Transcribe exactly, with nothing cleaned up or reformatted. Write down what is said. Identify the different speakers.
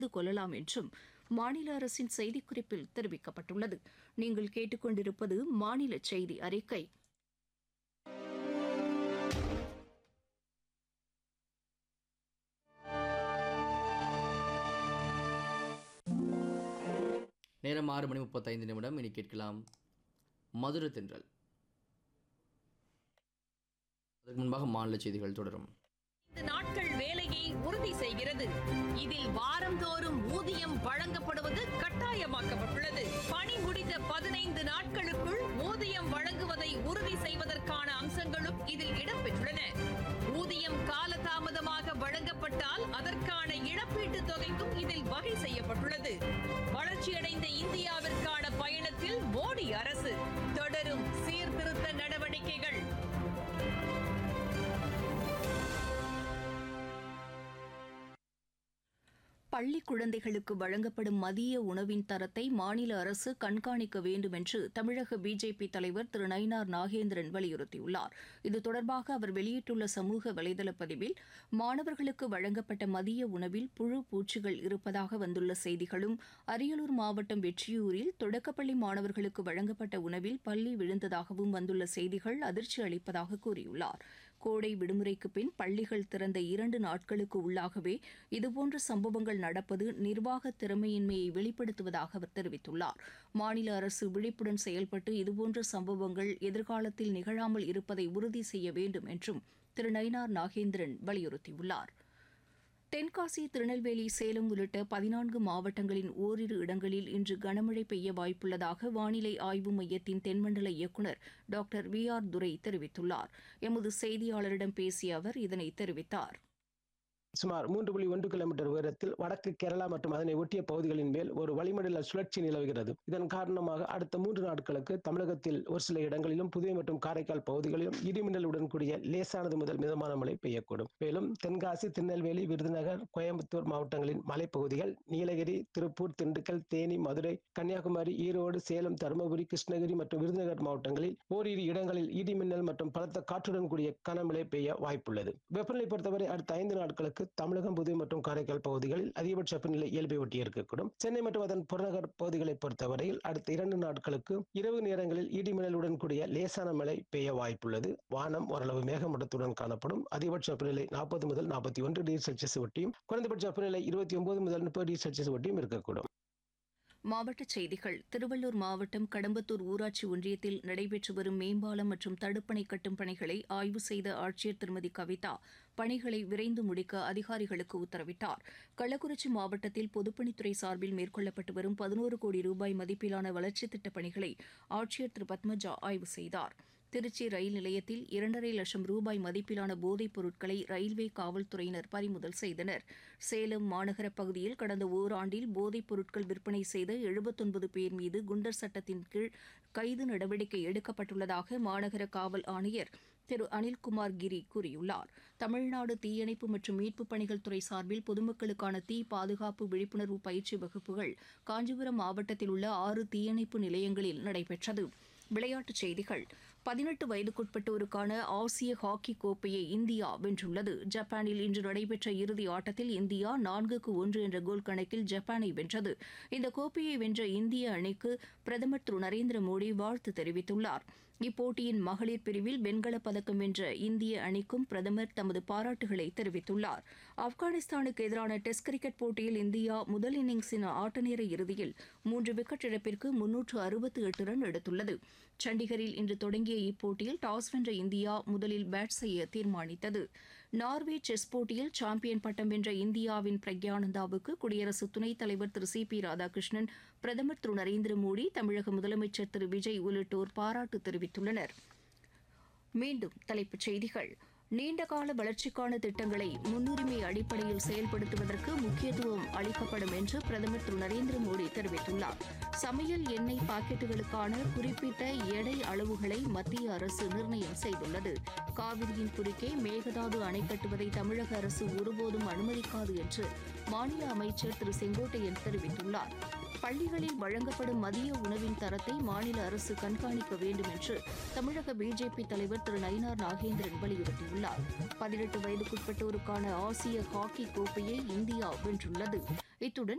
Speaker 1: கொள்ளலாம் என்றும் மாநில அரசின் செய்திக்குறிப்பில் தெரிவிக்கப்பட்டுள்ளது. நீங்கள் கேட்டுக்கொண்டிருப்பது மாநில செய்தி அறிக்கை.
Speaker 2: நேரம் ஆறு மணி முப்பத்தைந்து நிமிடம். இனி கேட்கலாம் மதுரை தென்றல். அதற்கு முன்பாக மாநில செய்திகள் தொடரும்.
Speaker 3: இந்த நாட்கள் வேலையை உறுதி செய்கிறது. இதில் வாரந்தோறும் ஊதியம் வழங்கப்படுவது கட்டாயமாக்கப்பட்டுள்ளது. பணி முடிந்த பதினைந்து நாட்களுக்குள் ஊதியம் வழங்குவதை உறுதி செய்வதற்கான அம்சங்களும் இதில் இடம்பெற்றுள்ளன. ஊதியம் காலதாமதமாக வழங்கப்பட்டால் அதற்கான இழப்பீட்டுத் தொகைக்கும் இதில் வகை செய்யப்பட்டுள்ளது. வளர்ச்சியடைந்த இந்தியாவிற்கான பயணத்தில் மோடி அரசு தொடரும் சீர்திருத்த நடவடிக்கைகள்.
Speaker 1: பள்ளி குழந்தைகளுக்கு வழங்கப்படும் மதிய உணவின் தரத்தை மாநில அரசு கண்காணிக்க வேண்டும் என்று தமிழக பிஜேபி தலைவர் திரு நயினார் நாகேந்திரன் வலியுறுத்தியுள்ளார். இது தொடர்பாக அவர் வெளியிட்டுள்ள சமூக வலைதள பதிவில், மாணவர்களுக்கு வழங்கப்பட்ட மதிய உணவில் புழு பூச்சிகள் இருப்பதாக வந்துள்ள செய்திகளும், அரியலூர் மாவட்டம் வெற்றியூரில் தொடக்கப்பள்ளி மாணவர்களுக்கு வழங்கப்பட்ட உணவில் பல்லி விழுந்ததாகவும் வந்துள்ள செய்திகள் அதிர்ச்சி அளிப்பதாக கூறியுள்ளார். கோடை விடுமுறைக்கு பின் பள்ளிகள் திறந்த இரண்டு நாட்களுக்கு உள்ளாகவே இதுபோன்ற சம்பவங்கள் நடப்பது நிர்வாக திறமையின்மையை வெளிப்படுத்துவதாக அவர் தெரிவித்துள்ளார். மாநில அரசு விழிப்புடன் செயல்பட்டு இதுபோன்ற சம்பவங்கள் எதிர்காலத்தில் நிகழாமல் இருப்பதை உறுதி செய்ய வேண்டும் என்றும் திரு நயினார் நாகேந்திரன் வலியுறுத்தியுள்ளார். தென்காசி, திருநெல்வேலி, சேலம் உள்ளிட்ட பதினான்கு மாவட்டங்களின் ஓரிரு இடங்களில் இன்று கனமழை பெய்ய வாய்ப்புள்ளதாக வானிலை ஆய்வு மையத்தின் தென்மண்டல இயக்குநர் டாக்டர் வி ஆர் துரை தெரிவித்துள்ளார். எமது செய்தியாளரிடம் பேசிய அவர் இதனை தெரிவித்தார்.
Speaker 4: சுமார் மூன்று புள்ளி ஒன்று கிலோமீட்டர் உயரத்தில் வடக்கு கேரளா மற்றும் அதனை ஒட்டிய பகுதிகளின் மேல் ஒரு வளிமண்டல சுழற்சி நிலவுகிறது. இதன் காரணமாக அடுத்த மூன்று நாட்களுக்கு தமிழகத்தில் ஒரு சில இடங்களிலும், புதுவை மற்றும் காரைக்கால் பகுதிகளிலும் இடிமின்னலுடன் கூடிய லேசானது முதல் மிதமான மழை பெய்யக்கூடும். மேலும் தென்காசி, திருநெல்வேலி, விருதுநகர், கோயம்புத்தூர் மாவட்டங்களின் மலைப்பகுதிகள், நீலகிரி, திருப்பூர், திண்டுக்கல், தேனி, மதுரை, கன்னியாகுமரி, ஈரோடு, சேலம், தருமபுரி, கிருஷ்ணகிரி மற்றும் விருதுநகர் மாவட்டங்களில் ஓரிரு இடங்களில் இடிமின்னல் மற்றும் பலத்த காற்றுடன் கூடிய கனமழை பெய்ய வாய்ப்புள்ளது. வெப்பநிலை பொறுத்தவரை அடுத்த ஐந்து நாட்களுக்கு தமிழகம், புதுவை மற்றும் காரைக்கால் பகுதிகளில் அதிகபட்ச வெப்பநிலை இயல்பை ஒட்டி இருக்கக்கூடும். சென்னை மற்றும் அதன் புறநகர் பகுதிகளை பொறுத்தவரையில் அடுத்த இரண்டு நாட்களுக்கு இரவு நேரங்களில் இடிமின்னலுடன் கூடிய லேசான மழை பெய்ய வாய்ப்புள்ளது. வானம் ஓரளவு மேகமூட்டத்துடன் காணப்படும். அதிகபட்ச வெப்பநிலை நாற்பது முதல் நாற்பத்தி ஒன்று டிகிரி செல்சியஸ் ஒட்டியும், குறைந்தபட்ச வெப்பநிலை இருபத்தி ஒன்பது முதல் முப்பது டிகிரி செல்சியஸ் ஒட்டியும் இருக்கக்கூடும்.
Speaker 1: மாவட்டச் செய்திகள். திருவள்ளூர் மாவட்டம் கடம்பத்தூர் ஊராட்சி ஒன்றியத்தில் நடைபெற்று வரும் மேம்பாலம் மற்றும் தடுப்பணை கட்டும் பணிகளை ஆய்வு செய்த ஆட்சியர் திருமதி கவிதா பணிகளை விரைந்து முடிக்க அதிகாரிகளுக்கு உத்தரவிட்டார். கள்ளக்குறிச்சி மாவட்டத்தில் பொதுப்பணித்துறை சார்பில் மேற்கொள்ளப்பட்டு வரும் பதினோரு கோடி ரூபாய் மதிப்பிலான வளர்ச்சித் திட்டப் பணிகளை ஆட்சியர் திரு பத்மஜா ஆய்வு செய்தார். திருச்சி ரயில் நிலையத்தில் இரண்டரை லட்சம் ரூபாய் மதிப்பிலான போதைப் பொருட்களை ரயில்வே காவல்துறையினர் பறிமுதல் செய்தனர். சேலம் மாநகர பகுதியில் கடந்த ஓராண்டில் போதைப் பொருட்கள் விற்பனை செய்த எழுபத்தொன்பது பேர் மீது குண்டர் சட்டத்தின் கீழ் கைது நடவடிக்கை எடுக்கப்பட்டுள்ளதாக மாநகர காவல் ஆணையர் திரு அனில்குமார் கிரி கூறியுள்ளார். தமிழ்நாடு தீயணைப்பு மற்றும் மீட்புப் பணிகள் துறை சார்பில் பொதுமக்களுக்கான தீ பாதுகாப்பு விழிப்புணர்வு பயிற்சி வகுப்புகள் காஞ்சிபுரம் மாவட்டத்தில் உள்ள ஆறு தீயணைப்பு நிலையங்களில் நடைபெற்றது. விளையாட்டுச் செய்திகள். பதினெட்டு வயதுக்குட்பட்டோருக்கான ஆசிய ஹாக்கி கோப்பையை இந்தியா வென்றுள்ளது. ஜப்பானில் இன்று நடைபெற்ற இறுதி ஆட்டத்தில் இந்தியா நான்குக்கு ஒன்று என்ற கோல் கணக்கில் ஜப்பானை வென்றது. இந்த கோப்பையை வென்ற இந்திய அணிக்கு பிரதமர் திரு நரேந்திர மோடி வாழ்த்து தெரிவித்துள்ளார். இப்போட்டியின் மகளிர் பிரிவில் வெண்கலப் பதக்கம் வென்ற இந்திய அணிக்கும் பிரதமர் தமது பாராட்டுகளை தெரிவித்துள்ளார். ஆப்கானிஸ்தானுக்கு எதிரான டெஸ்ட் கிரிக்கெட் போட்டியில் இந்தியா முதல் இன்னிங்ஸின் ஆட்டநேர இறுதியில் மூன்று விக்கெட் இழப்பிற்கு முன்னூற்று அறுபத்தி எட்டு ரன் எடுத்துள்ளது. சண்டிகரில் இன்று தொடங்கிய இப்போட்டியில் டாஸ் வென்ற இந்தியா முதலில் பேட் செய்ய தீர்மானித்தது. நார்வே செஸ் போட்டியில் சாம்பியன் பட்டம் வென்ற இந்தியாவின் பிரக்யானந்தாவுக்கு குடியரசு துணைத் தலைவர் திரு சி பி ராதாகிருஷ்ணன், பிரதமர் திரு நரேந்திர மோடி, தமிழக முதலமைச்சர் திரு விஜய் உள்ளிட்டோர் பாராட்டு தெரிவித்துள்ளனர். மீண்டும் தலைப்புச் செய்திகள். நீண்டகால வளர்ச்சிக்கான திட்டங்களை முன்னுரிமை அடிப்படையில் செயல்படுத்துவதற்கு முக்கியத்துவம் அளிக்கப்படும் என்று பிரதமர் திரு நரேந்திர மோடி தெரிவித்துள்ளார். சமையல் எண்ணெய் பாக்கெட்டுகளுக்கான குறிப்பிட்ட எடை அளவுகளை மத்திய அரசு நிர்ணயம் செய்துள்ளது. காவிரியின் குறுக்கே மேகதாது அணை கட்டுவதை தமிழக அரசு ஒருபோதும் அனுமதிக்காது என்று மாநில அமைச்சர் திரு செங்கோட்டையன் தெரிவித்துள்ளார். பள்ளிகளில் வழங்கப்படும் மதிய உணவின் தரத்தை மாநில அரசு கண்காணிக்க வேண்டும் என்று தமிழக பிஜேபி தலைவர் திரு நயினார் நாகேந்திரன் வலியுறுத்தியுள்ளார். பதினெட்டு வயதுக்குட்பட்டோருக்கான ஆசிய ஹாக்கி கோப்பையை இந்தியா வென்றுள்ளது. இத்துடன்